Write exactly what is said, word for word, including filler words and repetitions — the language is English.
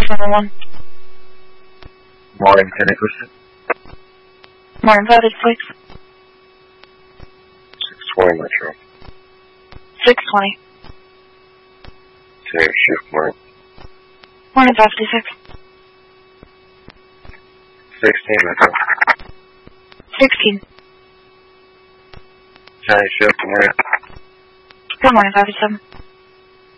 number one. Morning, can I push it? Morning, five eighty-six. six twenty Metro. six twenty. Okay, shift morning. Morning, five fifty-six. sixteen Metro. sixteen. Okay, shift morning. Good morning, five fifty-seven.